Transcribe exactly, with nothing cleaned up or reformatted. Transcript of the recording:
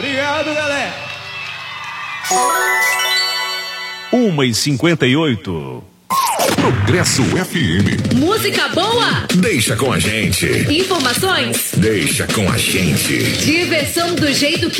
Obrigado, galera. uma e cinquenta e oito. Progresso F M. Música boa? Deixa com a gente. Informações? Deixa com a gente. Diversão do jeito que